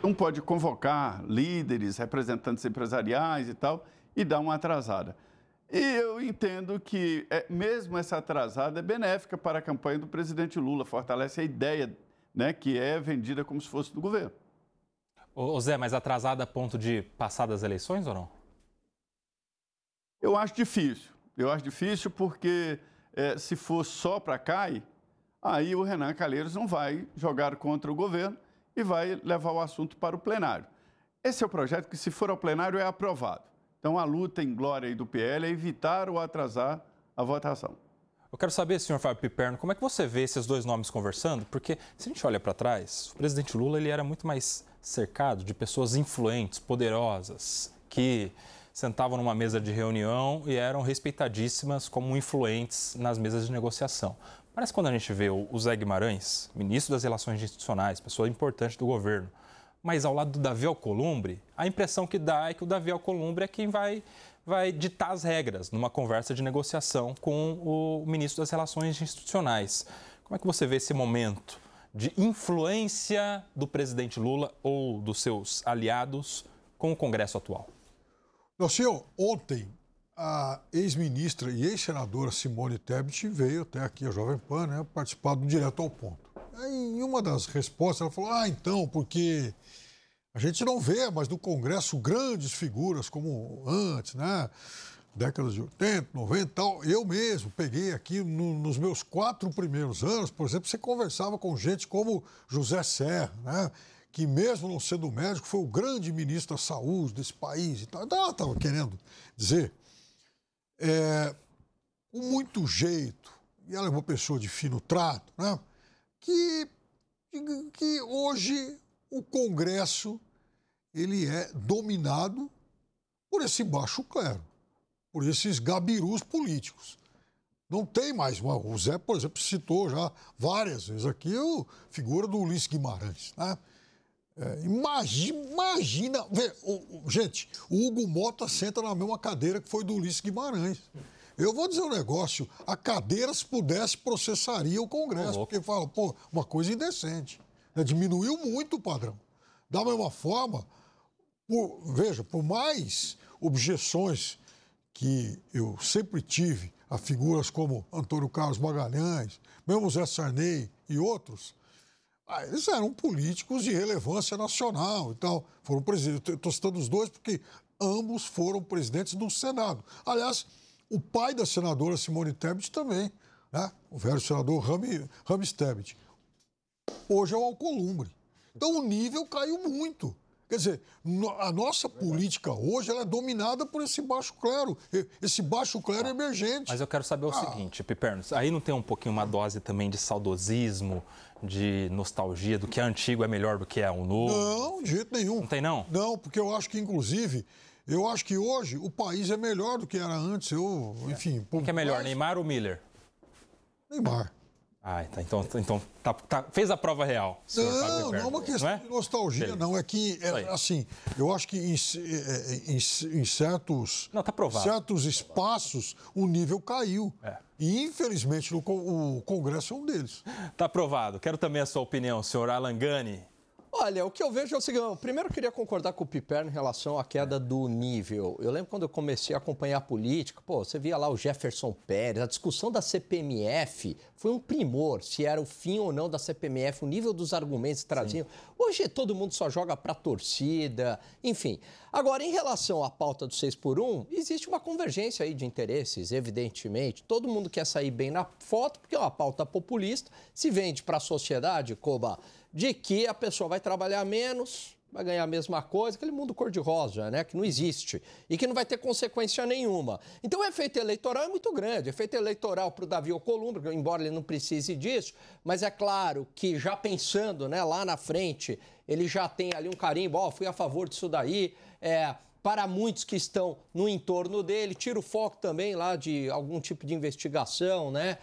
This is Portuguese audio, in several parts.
não pode convocar líderes, representantes empresariais e tal, e dar uma atrasada. E eu entendo que mesmo essa atrasada é benéfica para a campanha do presidente Lula, fortalece a ideia, né, que é vendida como se fosse do governo. Ô Zé, mas atrasada a ponto de passar das eleições ou não? Eu acho difícil porque se for só para CAI, aí o Renan Calheiros não vai jogar contra o governo e vai levar o assunto para o plenário. Esse é o projeto que, se for ao plenário, é aprovado. Então, a luta em glória aí do PL é evitar ou atrasar a votação. Eu quero saber, senhor Fábio Piperno, como é que você vê esses dois nomes conversando? Porque, se a gente olha para trás, o presidente Lula ele era muito mais cercado de pessoas influentes, poderosas, que sentavam numa mesa de reunião e eram respeitadíssimas como influentes nas mesas de negociação. Parece que quando a gente vê o Zé Guimarães, ministro das Relações Institucionais, pessoa importante do governo, mas ao lado do Davi Alcolumbre, a impressão que dá é que o Davi Alcolumbre é quem vai ditar as regras numa conversa de negociação com o ministro das Relações Institucionais. Como é que você vê esse momento de influência do presidente Lula ou dos seus aliados com o Congresso atual? Meu senhor, ontem a ex-ministra e ex-senadora Simone Tebet veio até aqui a Jovem Pan, né, participar do Direto ao Ponto. Aí, em uma das respostas, ela falou, então, porque a gente não vê, mas no Congresso, grandes figuras como antes, né? Décadas de 80, 90 e tal. Eu mesmo peguei aqui, nos meus 4 primeiros anos, por exemplo, você conversava com gente como José Serra, né? Que mesmo não sendo médico, foi o grande ministro da saúde desse país e tal. Então, ela estava querendo dizer, com muito jeito, e ela é uma pessoa de fino trato, né? Que hoje o Congresso ele é dominado por esse baixo clero, por esses gabirus políticos. Não tem mais. O Zé, por exemplo, citou já várias vezes aqui a figura do Ulisses Guimarães, né? Imagina, gente, o Hugo Mota senta na mesma cadeira que foi do Ulisses Guimarães. Eu vou dizer um negócio, a cadeira, se pudesse, processaria o Congresso, porque fala, uma coisa indecente. Diminuiu muito o padrão. Da mesma forma, por mais objeções que eu sempre tive a figuras como Antônio Carlos Magalhães, mesmo Zé Sarney e outros, eles eram políticos de relevância nacional e tal. Foram presidentes. Estou citando os dois porque ambos foram presidentes do Senado. Aliás, o pai da senadora Simone Tebet também, né? O velho senador Rames Tebet. Hoje é o Alcolumbre. Então o nível caiu muito. Quer dizer, a nossa política hoje ela é dominada por esse baixo clero, esse baixo clero emergente. Mas eu quero saber o seguinte, Piperno, aí não tem um pouquinho uma dose também de saudosismo, de nostalgia, do que é antigo é melhor do que é o novo? Não, de jeito nenhum. Não tem, não? Não, porque eu acho que, inclusive, hoje o país é melhor do que era antes. Enfim... Quem que é melhor, Neymar ou Miller? Neymar. Tá. Então fez a prova real. Não é uma questão de nostalgia, não. É que, assim, eu acho que em certos, certos espaços o nível caiu. E, infelizmente, o Congresso é um deles. Tá aprovado. Quero também a sua opinião, senhor Alan Gani. Olha, o que eu vejo é o seguinte, primeiro eu queria concordar com o Piperno em relação à queda do nível. Eu lembro quando eu comecei a acompanhar a política, você via lá o Jefferson Pérez, a discussão da CPMF foi um primor, se era o fim ou não da CPMF, o nível dos argumentos que traziam. Sim. Hoje todo mundo só joga pra torcida, enfim. Agora, em relação à pauta do 6x1, existe uma convergência aí de interesses, evidentemente. Todo mundo quer sair bem na foto, porque é uma pauta populista, se vende para a sociedade, Coba, de que a pessoa vai trabalhar menos, vai ganhar a mesma coisa, aquele mundo cor-de-rosa, né, que não existe e que não vai ter consequência nenhuma. Então o efeito eleitoral é muito grande, o efeito eleitoral para o Davi Alcolumbre, embora ele não precise disso, mas é claro que já pensando, né, lá na frente, ele já tem ali um carimbo, fui a favor disso daí, para muitos que estão no entorno dele, tira o foco também lá de algum tipo de investigação, né,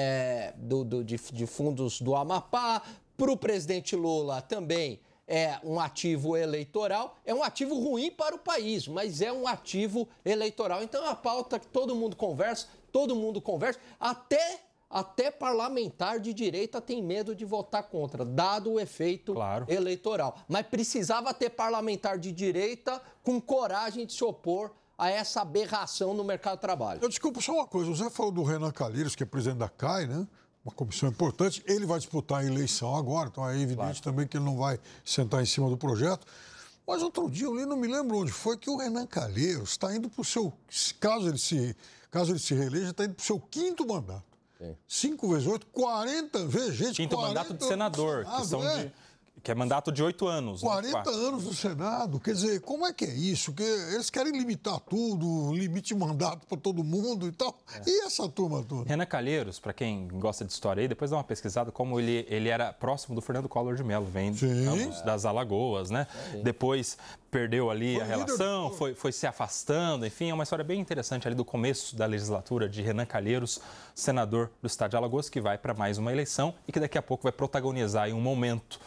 de fundos do Amapá. Para o presidente Lula também é um ativo eleitoral, é um ativo ruim para o país, mas é um ativo eleitoral. Então é uma pauta que todo mundo conversa, até até parlamentar de direita tem medo de votar contra, dado o efeito eleitoral. Mas precisava ter parlamentar de direita com coragem de se opor a essa aberração no mercado de trabalho. Desculpa, só uma coisa. O Zé falou do Renan Calheiros, que é presidente da CAI, né? Uma comissão importante. Ele vai disputar a eleição agora, então é evidente também que ele não vai sentar em cima do projeto. Mas outro dia, eu li, não me lembro onde foi, que o Renan Calheiros está indo para o seu... Caso ele se reeleja, está indo para o seu 5º mandato. 5 vezes 8, 40 vezes, gente. 5º mandato de senador, que é mandato de 8 anos. 40 anos no Senado. Quer dizer, como é que é isso? Que eles querem limitar tudo, limite de mandato para todo mundo e tal. E essa turma toda? Renan Calheiros, para quem gosta de história aí, depois dá uma pesquisada, como ele era próximo do Fernando Collor de Mello, vem das Alagoas, né? Depois perdeu ali a relação, foi se afastando, enfim, é uma história bem interessante ali do começo da legislatura de Renan Calheiros, senador do estado de Alagoas, que vai para mais uma eleição e que daqui a pouco vai protagonizar aí um momento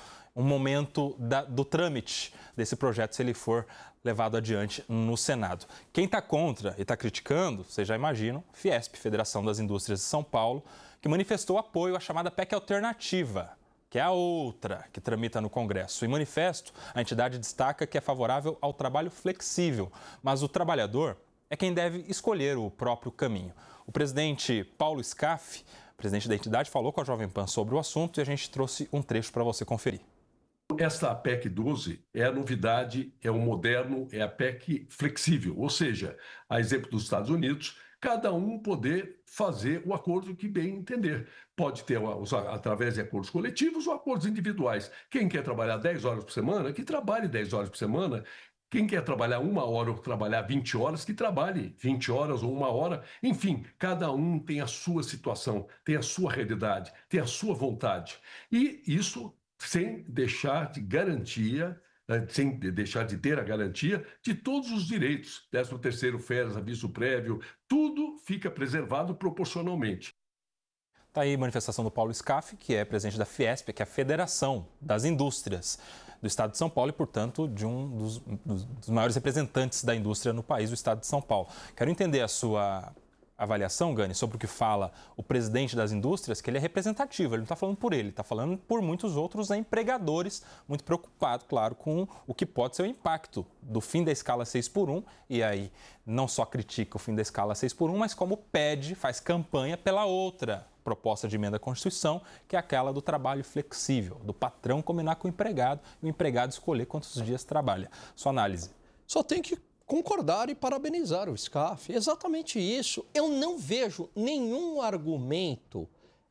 do trâmite desse projeto, se ele for levado adiante no Senado. Quem está contra e está criticando, vocês já imaginam, Fiesp, Federação das Indústrias de São Paulo, que manifestou apoio à chamada PEC alternativa, que é a outra que tramita no Congresso. Em manifesto, a entidade destaca que é favorável ao trabalho flexível, mas o trabalhador é quem deve escolher o próprio caminho. O presidente Paulo Scaff, presidente da entidade, falou com a Jovem Pan sobre o assunto e a gente trouxe um trecho para você conferir. Esta PEC 12 é a novidade, é o moderno, é a PEC flexível, ou seja, a exemplo dos Estados Unidos, cada um poder fazer o acordo que bem entender. Pode ter, através de acordos coletivos ou acordos individuais. Quem quer trabalhar 10 horas por semana, que trabalhe 10 horas por semana. Quem quer trabalhar 1 hora ou trabalhar 20 horas, que trabalhe 20 horas ou 1 hora. Enfim, cada um tem a sua situação, tem a sua realidade, tem a sua vontade. E isso sem deixar de garantia, sem deixar de ter a garantia de todos os direitos. 13º, férias, aviso prévio, tudo fica preservado proporcionalmente. Está aí a manifestação do Paulo Scaff, que é presidente da Fiesp, que é a Federação das Indústrias do Estado de São Paulo e, portanto, de um dos maiores representantes da indústria no país, o Estado de São Paulo. Quero entender a sua avaliação, Gani, sobre o que fala o presidente das indústrias, que ele é representativo, ele não está falando por ele, está falando por muitos outros empregadores, muito preocupado, claro, com o que pode ser o impacto do fim da escala 6x1, e aí não só critica o fim da escala 6x1, mas como pede, faz campanha pela outra proposta de emenda à Constituição, que é aquela do trabalho flexível, do patrão combinar com o empregado e o empregado escolher quantos dias trabalha. Sua análise. Só tem que concordar e parabenizar o Scaff. Exatamente isso. Eu não vejo nenhum argumento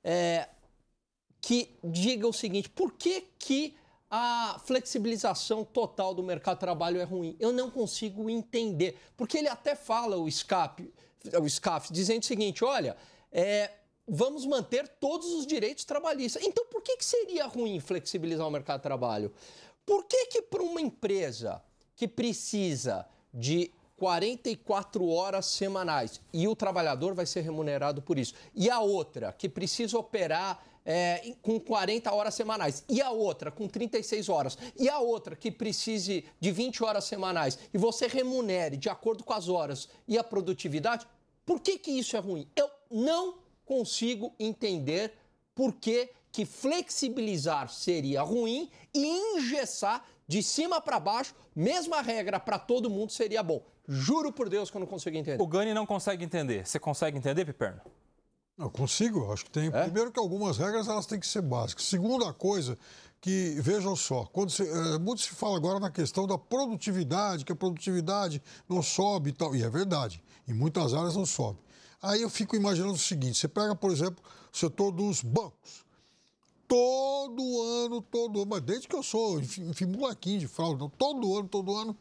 que diga o seguinte: por que a flexibilização total do mercado de trabalho é ruim? Eu não consigo entender. Porque ele até fala, o Scaff, dizendo o seguinte: olha, vamos manter todos os direitos trabalhistas. Então, por que seria ruim flexibilizar o mercado de trabalho? Por que para uma empresa que precisa de 44 horas semanais e o trabalhador vai ser remunerado por isso, e a outra que precisa operar com 40 horas semanais, e a outra com 36 horas, e a outra que precise de 20 horas semanais, e você remunere de acordo com as horas e a produtividade, por que isso é ruim? Eu não consigo entender por que flexibilizar seria ruim e engessar de cima para baixo, mesma regra para todo mundo seria bom. Juro por Deus que eu não consigo entender. O Gani não consegue entender. Você consegue entender, Piperno? Eu consigo, acho que tem. Primeiro que algumas regras elas têm que ser básicas. Segunda coisa, que vejam só, muito se fala agora na questão da produtividade, que a produtividade não sobe e tal. E é verdade, em muitas áreas não sobe. Aí eu fico imaginando o seguinte: você pega, por exemplo, o setor dos bancos. Todo ano, mas desde que eu sou, enfim, molequinho de fraude, então, todo ano,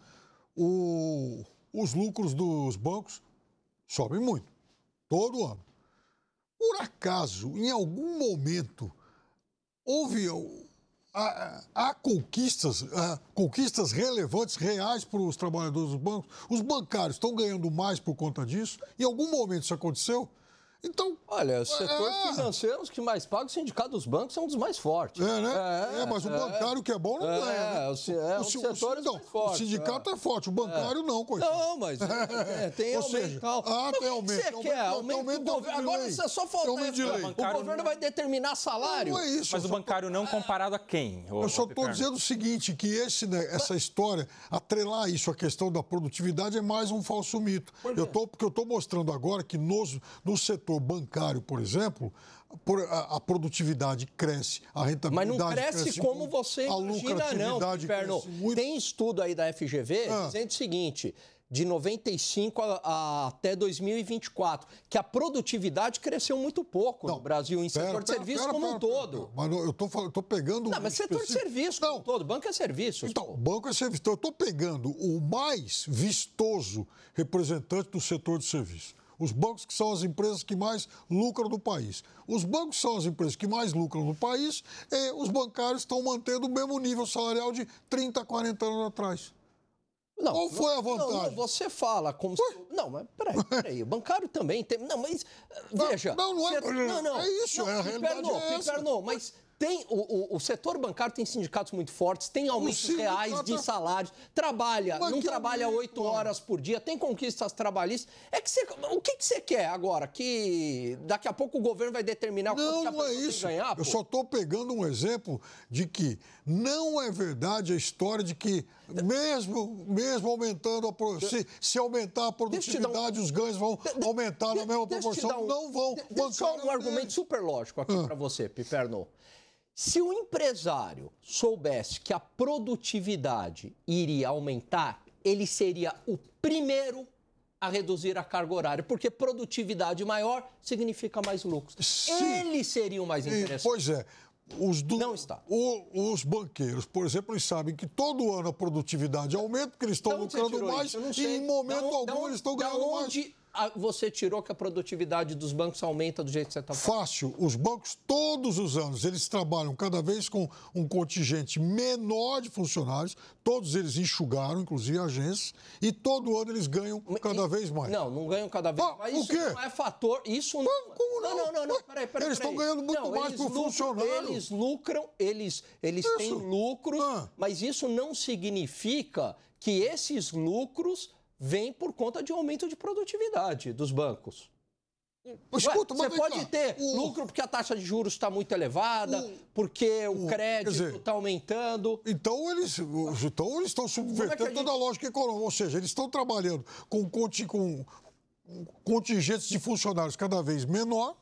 os lucros dos bancos sobem muito. Todo ano. Por acaso, em algum momento, há conquistas relevantes, reais para os trabalhadores dos bancos? Os bancários estão ganhando mais por conta disso? Em algum momento isso aconteceu? Então, olha, o setor financeiro, os que mais pagam, o sindicato dos bancos é um dos mais fortes. Mas o bancário que é bom não ganha. Né? Um setor mais forte. O sindicato é forte, o bancário não, coitado. Não, mas tem aumento. Tem aumento. O que você quer? Aumento do governo. Agora você só falta o governo vai determinar salário. Não é isso. Mas o bancário não comparado a quem? Eu só estou dizendo o seguinte, que essa história, atrelar isso à questão da produtividade é mais um falso mito. Porque eu estou mostrando agora que no setor bancário, por exemplo, a produtividade cresce, a rentabilidade cresce. Mas não cresce como muito, você imagina, não, Piperno. Tem estudo aí da FGV dizendo o seguinte, de 95 até 2024, que a produtividade cresceu muito pouco no Brasil, em setor de serviço como um todo. Mas eu estou pegando... Não, mas setor de serviço como um todo, banco é serviço. Então, banco é serviço. Então, eu estou pegando o mais vistoso representante do setor de serviço. Os bancos que são as empresas que mais lucram no país. Os bancos são as empresas que mais lucram no país e os bancários estão mantendo o mesmo nível salarial de 30, 40 anos atrás. Não, qual foi a vantagem? Não, você fala como se... Não, mas peraí. O bancário também tem... Não, mas... Veja... Não é isso, a realidade é essa. Mas... O setor bancário tem sindicatos muito fortes, tem aumentos reais de salários, não trabalha 8 horas por dia, tem conquistas trabalhistas. O que você quer agora? Que daqui a pouco o governo vai determinar quanto que a pessoa tem que ganhar? Eu só estou pegando um exemplo de que não é verdade a história de que mesmo aumentando se aumentar a produtividade, os ganhos vão aumentar na mesma proporção. Não vão. Só um argumento super lógico aqui para você, Piperno. Se o empresário soubesse que a produtividade iria aumentar, ele seria o primeiro a reduzir a carga horária, porque produtividade maior significa mais lucros. Ele seria o mais interessante. Pois é. Não está. Os banqueiros, por exemplo, eles sabem que todo ano a produtividade aumenta, porque eles estão lucrando mais e em momento algum eles estão ganhando mais. Você tirou que a produtividade dos bancos aumenta do jeito que você está falando? Fácil. Os bancos, todos os anos, eles trabalham cada vez com um contingente menor de funcionários, todos eles enxugaram, inclusive agências, e todo ano eles ganham cada vez mais. Não ganham cada vez mais. Isso não é fator... Isso não... Como não? Não, peraí. Eles estão ganhando muito mais por funcionário. Eles lucram, eles têm lucros, mas isso não significa que esses lucros vêm por conta de um aumento de produtividade dos bancos. Escuta, você pode ter lucro porque a taxa de juros está muito elevada, porque o crédito está aumentando. Então eles estão subvertendo toda a lógica econômica. Ou seja, eles estão trabalhando com contingentes de funcionários cada vez menor.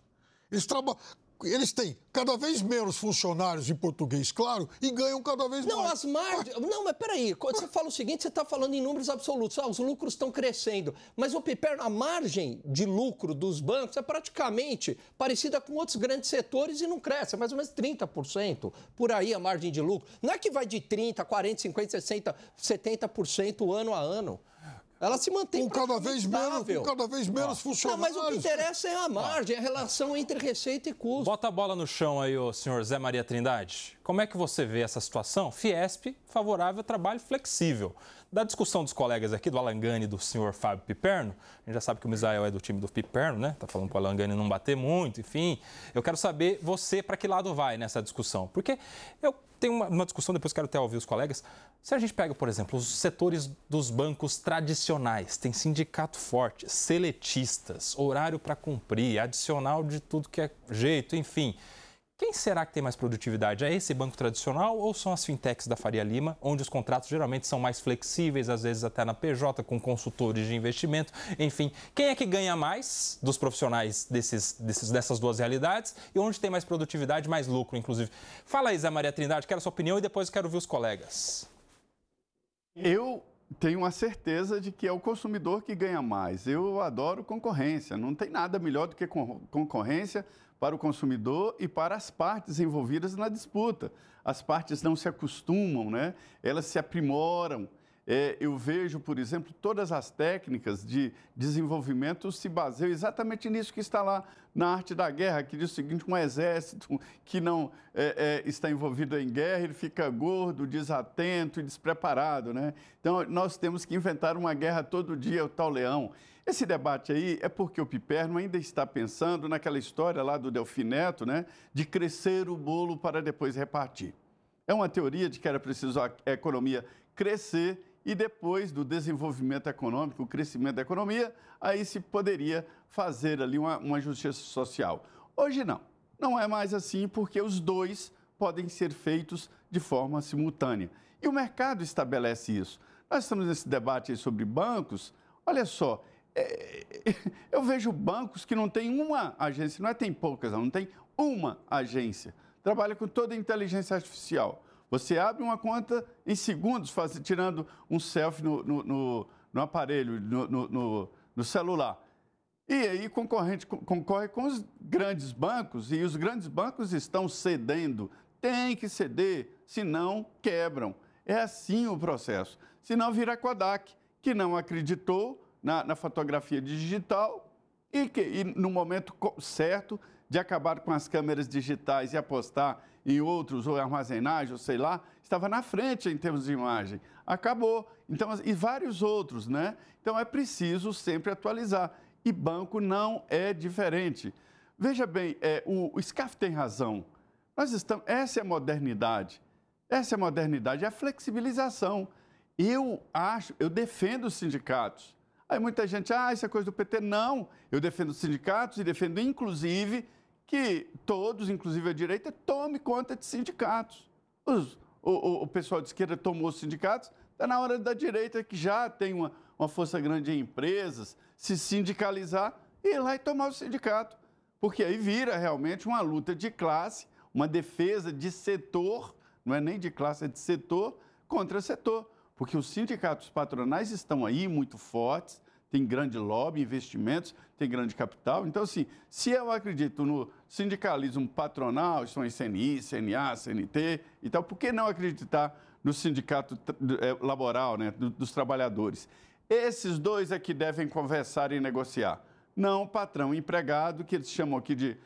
Eles têm cada vez menos funcionários em português, claro, e ganham cada vez mais. As margens... Não, mas peraí. Quando você fala o seguinte, você está falando em números absolutos. Os lucros estão crescendo. Mas, Piperno, a margem de lucro dos bancos é praticamente parecida com outros grandes setores e não cresce. É mais ou menos 30%. Por aí a margem de lucro. Não é que vai de 30%, 40%, 50%, 60%, 70% ano a ano. Ela se mantém com cada vez menos funcionários. Não, mas o que interessa é a margem, a relação entre receita e custo. Bota a bola no chão aí, o senhor Zé Maria Trindade. Como é que você vê essa situação? Fiesp, favorável ao trabalho flexível. Da discussão dos colegas aqui, do Alangani e do senhor Fábio Piperno, a gente já sabe que o Misael é do time do Piperno, né? Tá falando para o Alangani não bater muito, enfim. Eu quero saber você para que lado vai nessa discussão. Porque eu tenho uma discussão, depois quero até ouvir os colegas. Se a gente pega, por exemplo, os setores dos bancos tradicionais, tem sindicato forte, seletistas, horário para cumprir, adicional de tudo que é jeito, enfim. Quem será que tem mais produtividade? É esse banco tradicional ou são as fintechs da Faria Lima, onde os contratos geralmente são mais flexíveis, às vezes até na PJ, com consultores de investimento? Enfim, quem é que ganha mais dos profissionais dessas duas realidades e onde tem mais produtividade, mais lucro, inclusive? Fala aí, Zé Maria Trindade, quero a sua opinião e depois quero ouvir os colegas. Eu tenho a certeza de que é o consumidor que ganha mais. Eu adoro concorrência, não tem nada melhor do que concorrência para o consumidor e para as partes envolvidas na disputa. As partes não se acostumam, né? Elas se aprimoram, Eu vejo, por exemplo, todas as técnicas de desenvolvimento se baseiam exatamente nisso que está lá na arte da guerra, que diz o seguinte: um exército que não está envolvido em guerra, ele fica gordo, desatento e despreparado, né? Então, nós temos que inventar uma guerra todo dia, o tal leão. Esse debate aí é porque o Piperno ainda está pensando naquela história lá do Delfim Neto, né, de crescer o bolo para depois repartir. É uma teoria de que era preciso a economia crescer e depois do desenvolvimento econômico, o crescimento da economia, aí se poderia fazer ali uma justiça social. Hoje não, não é mais assim, porque os dois podem ser feitos de forma simultânea. E o mercado estabelece isso. Nós estamos nesse debate aí sobre bancos, olha só, eu vejo bancos que não tem uma agência, não é tem poucas, não tem uma agência, trabalha com toda a inteligência artificial. Você abre uma conta em segundos, tirando um selfie no aparelho, no celular. E aí concorre com os grandes bancos, e os grandes bancos estão cedendo. Tem que ceder, senão quebram. É assim o processo. Senão vira Kodak, que não acreditou na fotografia digital e no momento certo de acabar com as câmeras digitais e apostar em outros, ou armazenagem, ou sei lá, estava na frente em termos de imagem. Acabou. Então, e vários outros, né? Então, é preciso sempre atualizar. E banco não é diferente. Veja bem, o Scaff tem razão. Essa é a modernidade. Essa é a modernidade, é a flexibilização. Eu defendo os sindicatos. Aí muita gente, isso é coisa do PT. Não, eu defendo os sindicatos e defendo, inclusive, que todos, inclusive a direita, tome conta de sindicatos. O pessoal de esquerda tomou os sindicatos, está na hora da direita, que já tem uma força grande em empresas, se sindicalizar e ir lá e tomar o sindicato. Porque aí vira realmente uma luta de classe, uma defesa de setor, não é nem de classe, é de setor contra setor. Porque os sindicatos patronais estão aí muito fortes, tem grande lobby, investimentos, tem grande capital. Então, assim, se eu acredito no sindicalismo patronal, são CNI, CNA, CNT e tal, por que não acreditar no sindicato laboral, né, dos trabalhadores? Esses dois é que devem conversar e negociar. Não o patrão e empregado, que eles chamam aqui de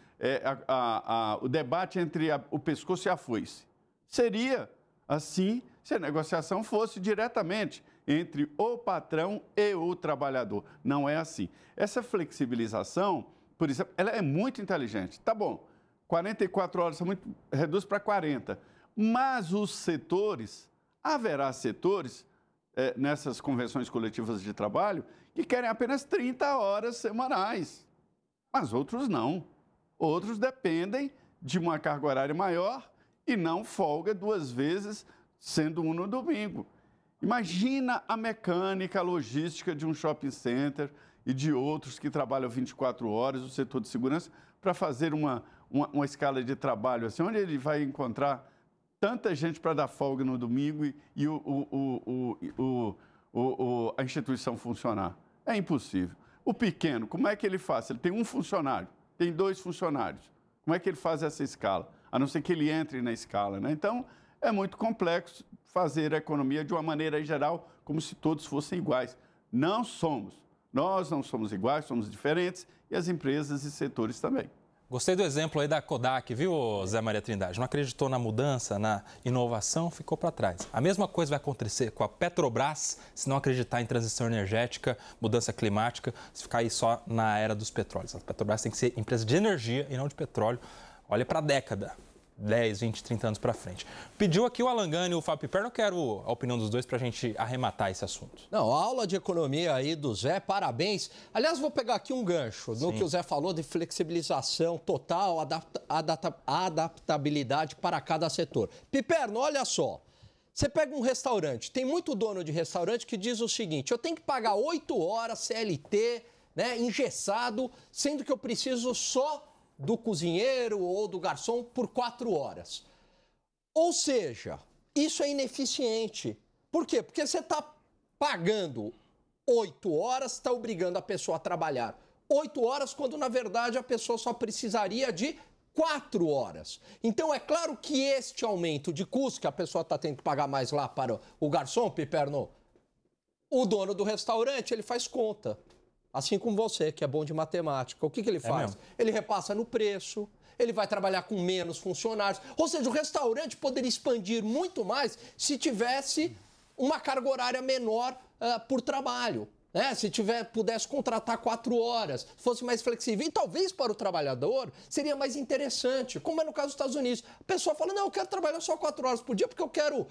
o debate entre o pescoço e a foice. Seria assim se a negociação fosse diretamente entre o patrão e o trabalhador. Não é assim. Essa flexibilização, por exemplo, ela é muito inteligente. Tá bom, 44 horas reduz para 40. Mas os setores, haverá setores nessas convenções coletivas de trabalho que querem apenas 30 horas semanais. Mas outros não. Outros dependem de uma carga horária maior e não folga 2 vezes, sendo um no domingo. Imagina a mecânica, a logística de um shopping center e de outros que trabalham 24 horas, o setor de segurança, para fazer uma escala de trabalho assim, onde ele vai encontrar tanta gente para dar folga no domingo e a instituição funcionar. É impossível. O pequeno, como é que ele faz? Ele tem um funcionário, tem 2 funcionários. Como é que ele faz essa escala? A não ser que ele entre na escala, né? Então, é muito complexo fazer a economia de uma maneira geral, como se todos fossem iguais. Não somos. Nós não somos iguais, somos diferentes, e as empresas e setores também. Gostei do exemplo aí da Kodak, viu, Zé Maria Trindade? Não acreditou na mudança, na inovação, ficou para trás. A mesma coisa vai acontecer com a Petrobras, se não acreditar em transição energética, mudança climática, se ficar aí só na era dos petróleos. A Petrobras tem que ser empresa de energia e não de petróleo. Olha para a década. 10, 20, 30 anos para frente. Pediu aqui o Alan Gani e o Fábio Piperno, eu quero a opinião dos dois para a gente arrematar esse assunto. Não, a aula de economia aí do Zé, parabéns. Aliás, vou pegar aqui um gancho no que o Zé falou de flexibilização total, adaptabilidade para cada setor. Piperno, olha só, você pega um restaurante, tem muito dono de restaurante que diz o seguinte: eu tenho que pagar 8 horas CLT, né, engessado, sendo que eu preciso só do cozinheiro ou do garçom por 4 horas. Ou seja, isso é ineficiente. Por quê? Porque você está pagando 8 horas, está obrigando a pessoa a trabalhar 8 horas, quando na verdade a pessoa só precisaria de 4 horas. Então é claro que este aumento de custo, que a pessoa está tendo que pagar mais lá para o garçom, Piperno, O dono do restaurante, ele faz conta. Assim como você, que é bom de matemática. O que ele faz? Ele repassa no preço, ele vai trabalhar com menos funcionários. Ou seja, o restaurante poderia expandir muito mais se tivesse uma carga horária menor por trabalho. Né? Se pudesse contratar 4 horas, fosse mais flexível. E talvez para o trabalhador seria mais interessante, como é no caso dos Estados Unidos. A pessoa fala, não, eu quero trabalhar só 4 horas por dia porque eu quero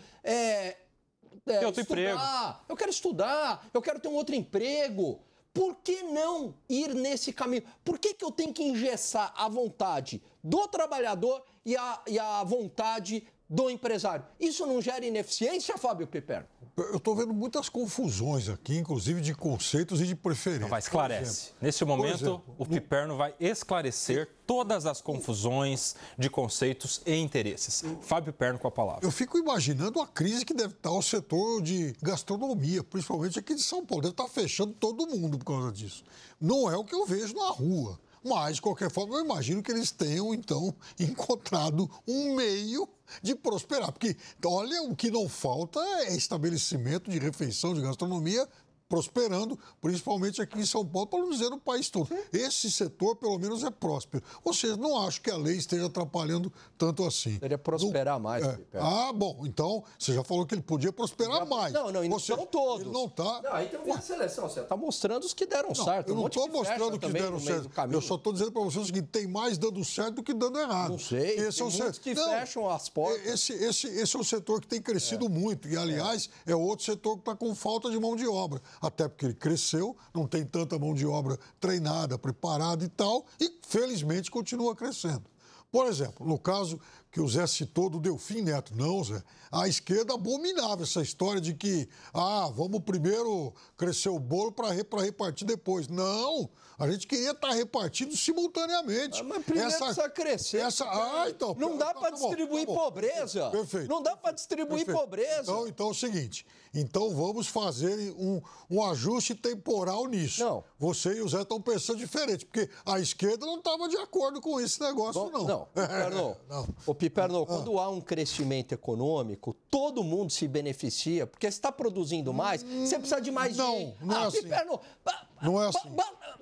estudar, eu quero estudar, eu quero ter um outro emprego. Por que não ir nesse caminho? Por que eu tenho que engessar a vontade do trabalhador e a vontade do empresário? Isso não gera ineficiência, Fábio Piperno? Eu estou vendo muitas confusões aqui, inclusive de conceitos e de preferências. Então vai, esclarece. Neste momento, o Piperno vai esclarecer todas as confusões de conceitos e interesses. Fábio Piperno com a palavra. Eu fico imaginando a crise que deve estar o setor de gastronomia, principalmente aqui de São Paulo. Deve estar fechando todo mundo por causa disso. Não é o que eu vejo na rua. Mas, de qualquer forma, eu imagino que eles tenham, então, encontrado um meio de prosperar. Porque, olha, o que não falta é estabelecimento de refeição, de gastronomia prosperando, principalmente aqui em São Paulo, para não dizer no país todo. Esse setor, pelo menos, é próspero. Ou seja, não acho que a lei esteja atrapalhando tanto assim. Poderia prosperar mais. Bom, então, você já falou que ele podia prosperar mais. Não, não são todos. Ele não está... Não, aí tem uma seleção, você está mostrando os que deram certo. Eu não estou mostrando que deram certo. Eu só estou dizendo para você o seguinte, tem mais dando certo do que dando errado. Não sei, tem muitos que fecham as portas. Esse é um setor que tem crescido muito. E, aliás, é outro setor que está com falta de mão de obra. Até porque ele cresceu, não tem tanta mão de obra treinada, preparada e tal, e felizmente continua crescendo. Por exemplo, no caso que o Zé citou do Delfim Neto. Não, Zé, a esquerda abominava essa história de que, vamos primeiro crescer o bolo para repartir depois. Não, a gente queria estar repartindo simultaneamente. Mas primeiro precisa crescer. Então, não dá para distribuir pobreza. Perfeito. Não dá para distribuir pobreza. Então é o seguinte, então vamos fazer um ajuste temporal nisso. Não. Você e o Zé estão pensando diferente, porque a esquerda não estava de acordo com esse negócio, não. Não, Piperno, Ô, Piperno, quando há um crescimento econômico, todo mundo se beneficia, porque você está produzindo mais, você precisa de mais gente. Não é assim. Piperno, não é assim.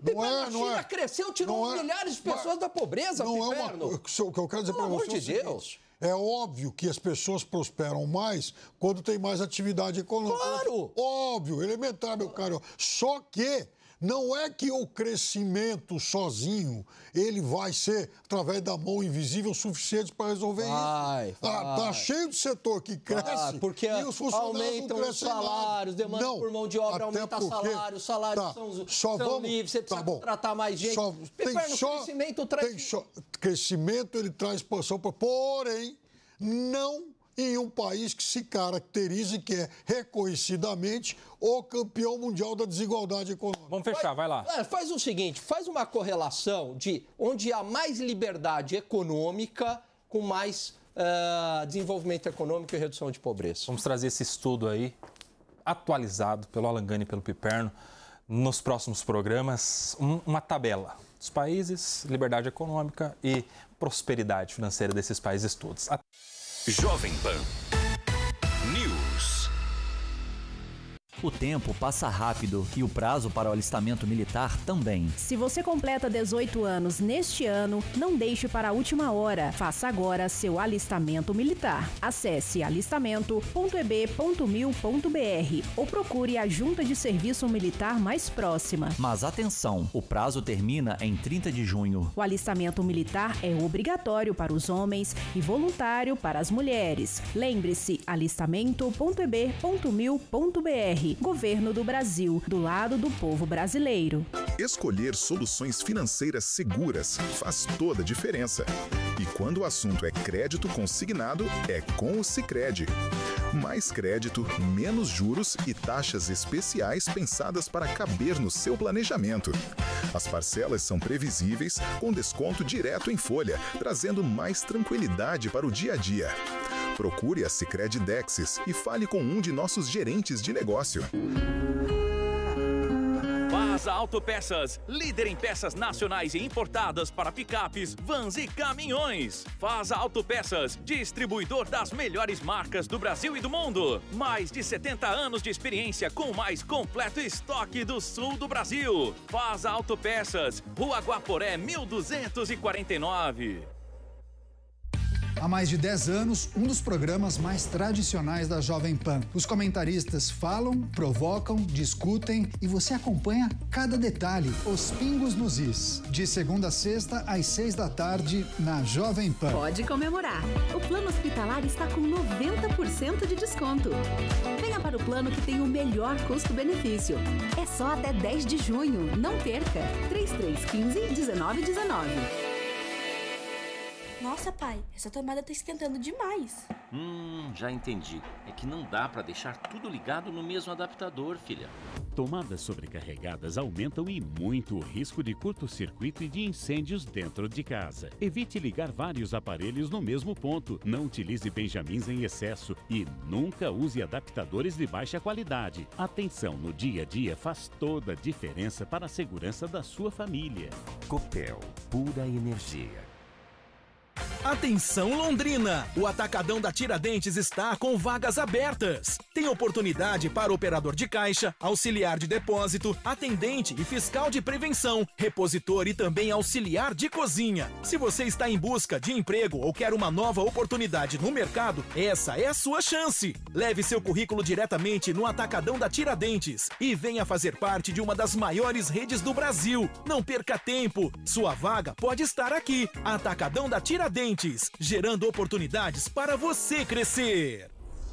A China cresceu, tirou milhares de pessoas da pobreza, Piperno. O que eu quero dizer para você é o seguinte, é óbvio que as pessoas prosperam mais quando tem mais atividade econômica. Claro! Óbvio, elementar, meu caro. Só que não é que o crescimento sozinho ele vai ser, através da mão invisível, suficiente para resolver isso. Tá cheio de setor que cresce porque e os funcionários aumentam não os salários, demanda por mão de obra aumenta salários, são livres, você precisa contratar mais gente. Crescimento ele traz expansão, porém, não em um país que se caracteriza e que é reconhecidamente o campeão mundial da desigualdade econômica. Vamos fechar, vai lá. Faz o seguinte, faz uma correlação de onde há mais liberdade econômica com mais desenvolvimento econômico e redução de pobreza. Vamos trazer esse estudo aí, atualizado pelo Alan Gani e pelo Piperno, nos próximos programas, uma tabela dos países, liberdade econômica e prosperidade financeira desses países todos. Jovem Pan News. O tempo passa rápido e o prazo para o alistamento militar também. Se você completa 18 anos neste ano, não deixe para a última hora. Faça agora seu alistamento militar. Acesse alistamento.eb.mil.br ou procure a Junta de Serviço Militar mais próxima. Mas atenção, o prazo termina em 30 de junho. O alistamento militar é obrigatório para os homens e voluntário para as mulheres. Lembre-se, alistamento.eb.mil.br. Governo do Brasil, do lado do povo brasileiro. Escolher soluções financeiras seguras faz toda a diferença. E quando o assunto é crédito consignado, é com o Sicredi. Mais crédito, menos juros e taxas especiais pensadas para caber no seu planejamento. As parcelas são previsíveis, com desconto direto em folha, trazendo mais tranquilidade para o dia a dia. Procure a Sicredi Dexis e fale com um de nossos gerentes de negócio. Fasa Autopeças, líder em peças nacionais e importadas para picapes, vans e caminhões. Fasa Autopeças, distribuidor das melhores marcas do Brasil e do mundo. Mais de 70 anos de experiência com o mais completo estoque do sul do Brasil. Fasa Autopeças, Rua Guaporé, 1249. Há mais de 10 anos, um dos programas mais tradicionais da Jovem Pan. Os comentaristas falam, provocam, discutem e você acompanha cada detalhe, os pingos nos is. De segunda a sexta, às 6 da tarde, na Jovem Pan. Pode comemorar. O plano hospitalar está com 90% de desconto. Venha para o plano que tem o melhor custo-benefício. É só até 10 de junho. Não perca. 3315-1919. Nossa, pai, essa tomada tá esquentando demais. Já entendi. É que não dá pra deixar tudo ligado no mesmo adaptador, filha. Tomadas sobrecarregadas aumentam e muito o risco de curto-circuito e de incêndios dentro de casa. Evite ligar vários aparelhos no mesmo ponto. Não utilize benjamins em excesso e nunca use adaptadores de baixa qualidade. Atenção no dia a dia faz toda a diferença para a segurança da sua família. Copel, pura energia. Atenção Londrina! O Atacadão da Tiradentes está com vagas abertas. Tem oportunidade para operador de caixa, auxiliar de depósito, atendente e fiscal de prevenção, repositor e também auxiliar de cozinha. Se você está em busca de emprego ou quer uma nova oportunidade no mercado, essa é a sua chance. Leve seu currículo diretamente no Atacadão da Tiradentes e venha fazer parte de uma das maiores redes do Brasil. Não perca tempo, sua vaga pode estar aqui. Atacadão da Tiradentes, gerando oportunidades para você crescer.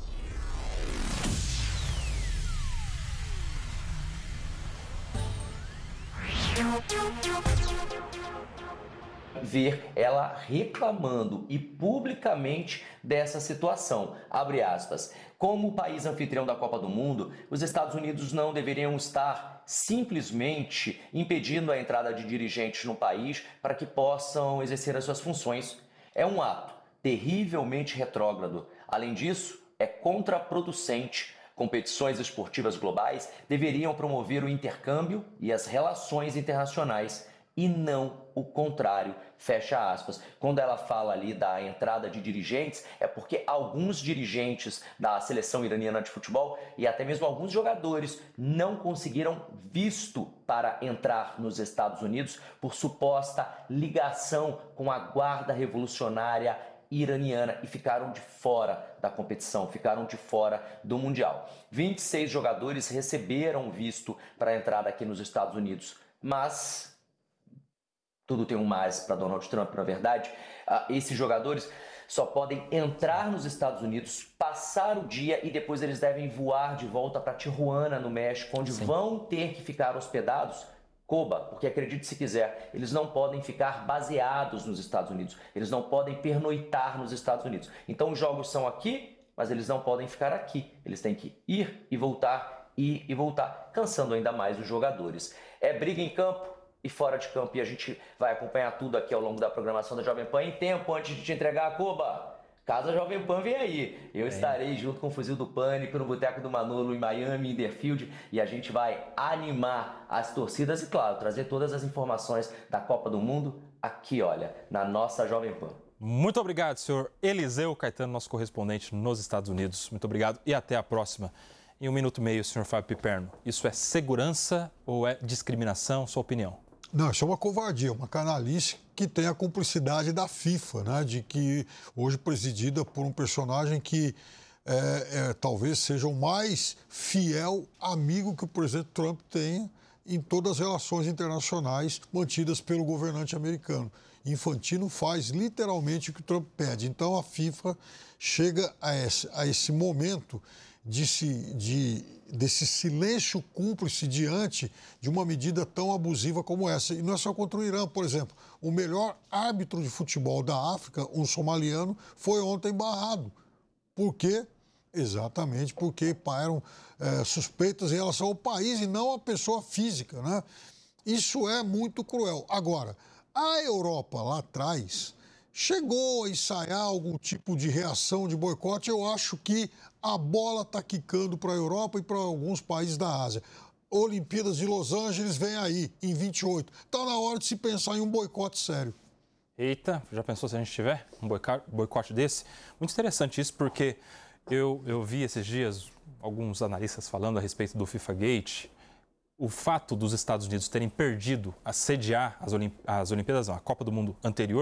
Ver ela reclamando e publicamente dessa situação. Abre aspas. Como país anfitrião da Copa do Mundo, os Estados Unidos não deveriam estar simplesmente impedindo a entrada de dirigentes no país para que possam exercer as suas funções. É um ato terrivelmente retrógrado. Além disso, é contraproducente. Competições esportivas globais deveriam promover o intercâmbio e as relações internacionais e não o contrário, fecha aspas. Quando ela fala ali da entrada de dirigentes, é porque alguns dirigentes da seleção iraniana de futebol e até mesmo alguns jogadores não conseguiram visto para entrar nos Estados Unidos por suposta ligação com a Guarda Revolucionária iraniana e ficaram de fora da competição, ficaram de fora do Mundial. 26 jogadores receberam visto para a entrada aqui nos Estados Unidos, mas tudo tem um mas para Donald Trump, na verdade. Esses jogadores só podem entrar nos Estados Unidos, passar o dia e depois eles devem voar de volta para Tijuana, no México, onde vão ter que ficar hospedados. Coba, porque acredite se quiser, eles não podem ficar baseados nos Estados Unidos, eles não podem pernoitar nos Estados Unidos. Então os jogos são aqui, mas eles não podem ficar aqui. Eles têm que ir e voltar, cansando ainda mais os jogadores. É briga em campo e fora de campo, e a gente vai acompanhar tudo aqui ao longo da programação da Jovem Pan em tempo antes de te entregar a Coba. Caso a Jovem Pan venha aí, eu estarei junto com o Fuzil do Pânico no Boteco do Manolo em Miami, Inderfield, e a gente vai animar as torcidas e, claro, trazer todas as informações da Copa do Mundo aqui, olha, na nossa Jovem Pan. Muito obrigado, senhor Eliseu Caetano, nosso correspondente nos Estados Unidos. Muito obrigado e até a próxima. Em 1 minuto e meio, senhor Fábio Piperno, isso é segurança ou é discriminação? Sua opinião? Não, isso é uma covardia, uma canalice que tem a cumplicidade da FIFA, né? De que hoje presidida por um personagem que talvez seja o mais fiel amigo que o presidente Trump tenha em todas as relações internacionais mantidas pelo governante americano. Infantino faz literalmente o que o Trump pede. Então a FIFA chega a esse momento desse silêncio cúmplice diante de uma medida tão abusiva como essa. E não é só contra o Irã, por exemplo. O melhor árbitro de futebol da África, um somaliano, foi ontem barrado. Por quê? Exatamente porque eram suspeitas em relação ao país e não à pessoa física, né? Isso é muito cruel. Agora, a Europa lá atrás chegou a ensaiar algum tipo de reação de boicote. Eu acho que a bola está quicando para a Europa e para alguns países da Ásia. Olimpíadas de Los Angeles vem aí, em 28. Está na hora de se pensar em um boicote sério. Eita, já pensou se a gente tiver um boicote desse? Muito interessante isso, porque eu vi esses dias alguns analistas falando a respeito do FIFA Gate. O fato dos Estados Unidos terem perdido a sediar as Olimpíadas, não, a Copa do Mundo anterior,